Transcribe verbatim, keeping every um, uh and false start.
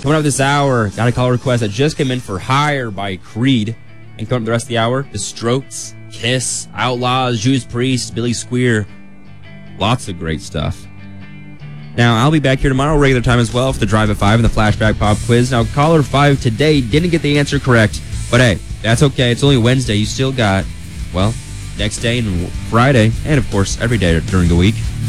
Coming up this hour, got a call request that just came in for Higher by Creed. And coming up the rest of the hour, The Strokes, Kiss, Outlaws, Judas Priest, Billy Squeer. Lots of great stuff. Now, I'll be back here tomorrow, regular time as well, for the Drive at five and the Flashback Pop Quiz. Now, caller five today didn't get the answer correct, but hey, that's okay. It's only Wednesday. You still got, well, next day and Friday, and of course, every day during the week.